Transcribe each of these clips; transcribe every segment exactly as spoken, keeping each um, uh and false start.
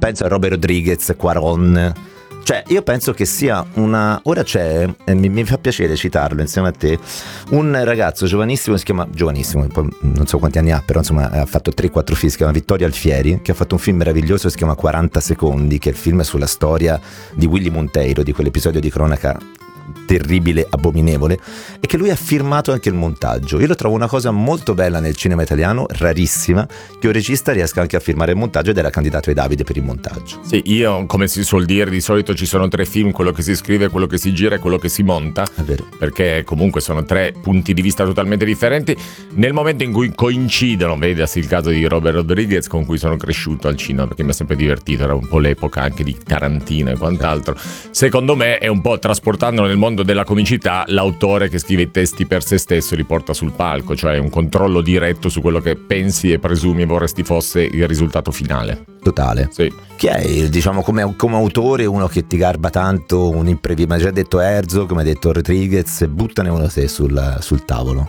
penso a Robert Rodriguez, Cuarón. Cioè, io penso che sia una... Ora c'è, e mi, mi fa piacere citarlo insieme a te, un ragazzo giovanissimo, si chiama... Giovanissimo, poi non so quanti anni ha, però insomma ha fatto tre quattro film, si chiama Vittorio Alfieri, che ha fatto un film meraviglioso, si chiama quaranta secondi, che è il film sulla storia di Willy Monteiro, di quell'episodio di cronaca terribile, abominevole, e che lui ha firmato anche il montaggio. Io lo trovo una cosa molto bella nel cinema italiano, rarissima, che un regista riesca anche a firmare il montaggio, ed era candidato ai Davide per il montaggio. Sì, io, come si suol dire, di solito ci sono tre film: quello che si scrive, quello che si gira e quello che si monta. È vero. Perché comunque sono tre punti di vista totalmente differenti. Nel momento in cui coincidono, vedasi il caso di Robert Rodriguez, con cui sono cresciuto al cinema, perché mi ha sempre divertito, era un po' l'epoca anche di Tarantino e quant'altro. Secondo me è un po', trasportandolo nel mondo della comicità, l'autore che scrive i testi per se stesso e li porta sul palco, cioè un controllo diretto su quello che pensi e presumi e vorresti fosse il risultato finale. Totale. Sì. Chi è, diciamo, come, come autore uno che ti garba tanto, un imprevisto? Mi ha già detto Herzog, come ha detto Rodriguez, buttane uno te sul, sul tavolo.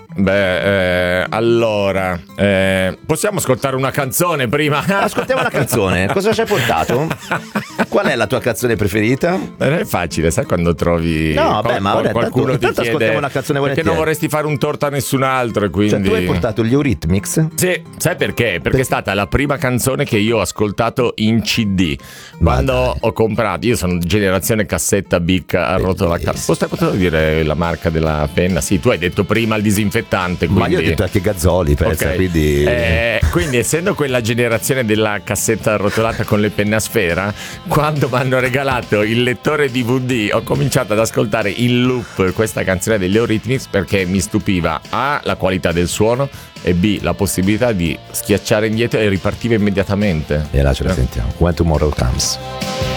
Beh, eh, allora eh, possiamo ascoltare una canzone prima? Ascoltiamo una canzone. Cosa ci hai portato? Qual è la tua canzone preferita? Non è facile, sai, quando trovi no, beh, ma ora qualcuno intanto, ti intanto chiede ascoltiamo una canzone perché volentieri. non vorresti fare un torto a nessun altro, e quindi... Cioè, tu hai portato gli Eurythmics? Sì, sai perché? Perché è stata la prima canzone che io ho ascoltato in C D. Quando ho comprato, io sono generazione cassetta Bic a rotola. Posso potevo dire la marca della penna? Sì, tu hai detto prima il disinfettante, quindi... Ma io ho detto anche Gazzoli, pensa, okay. quindi... Eh, quindi essendo quella generazione della cassetta arrotolata con le penne a sfera, quando mi hanno regalato il lettore D V D ho cominciato ad ascoltare in loop questa canzone degli Eurythmics, perché mi stupiva A, la qualità del suono, e B, la possibilità di schiacciare indietro e ripartiva immediatamente. E là ce la sentiamo. When Tomorrow Comes.